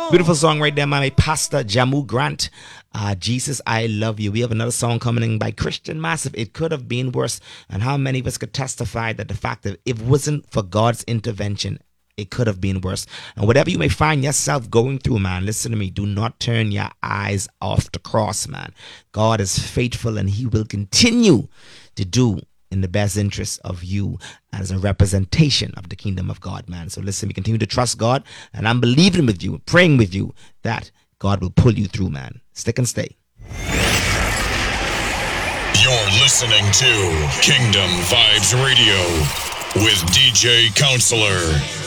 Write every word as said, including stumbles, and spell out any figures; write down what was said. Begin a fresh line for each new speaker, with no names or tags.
Beautiful song right there, my pastor Jamu Grant. Uh, Jesus, I love you. We have another song coming in by Christian Massive. It could have been worse. And how many of us could testify that the fact that if it wasn't for God's intervention, it could have been worse. And whatever you may find yourself going through, man, listen to me. Do not turn your eyes off the cross, man. God is faithful and he will continue to do in the best interest of you as a representation of the kingdom of God, man. So listen, we continue to trust God, and I'm believing with you, praying with you that God will pull you through, man. Stick and stay.
You're listening to Kingdom Vibes Radio with D J Counselor.